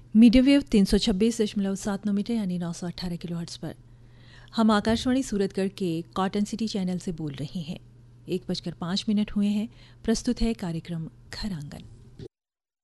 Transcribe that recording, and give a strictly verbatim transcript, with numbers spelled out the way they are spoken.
Medium wave तीन सौ छब्बीस दशमलव सात नौ मीटर यानी नौ सौ अट्ठारह किलो हर्ट्ज़ पर हम आकाशवाणी सूरतगढ़ के कॉटन सिटी चैनल से बोल रहे हैं। एक बजकर पाँच मिनट हुए हैं। प्रस्तुत है कार्यक्रम घर आंगन।